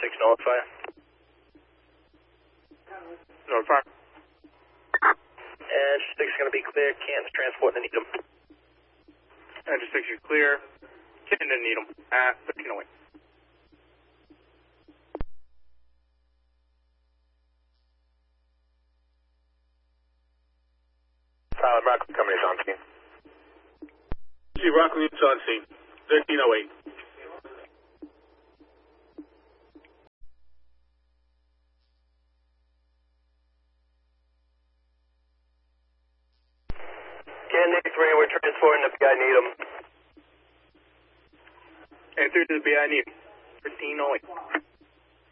6 notify. Notify. Engine 6 is going to be clear. Canton's transporting the Needham. Engine 6 is clear. Canton and Needham at 1308. Silent Rockland Company's on scene. See, Rockland's on scene. 1308. Canton 3, we're transporting the BI Needham. And 3 to the BI Needham. 1308.